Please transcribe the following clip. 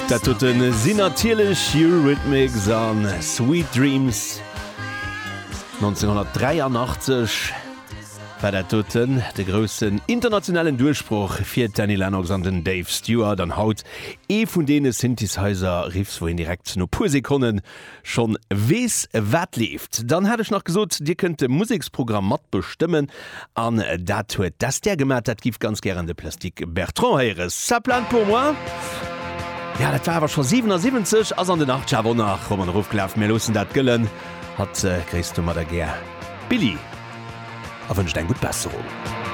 Dat tut den sinnatierlech Eurythmics an Sweet Dreams 1983 war der Toten de grössten internationalen Durchspruch fir Danny Lennox an den Dave Stewart an haut vun dee Synthesizer riefs wohin direkt no pu Sekunden schon wees wat lieft. Dann hätte ich noch gesot, Dir könnt de Musiksprogramm mat bestimmen an dat huet das der gemerk dat gif ganz gerne de Plastik Bertrand Heires. Ça plan pour moi. Ja, dat war schon 77 ass an den Nacht Javo nach man Rufklaf Melossen dat gëllen hat Christo mat der Ger. Billy, a wëncht ein gut Besserung.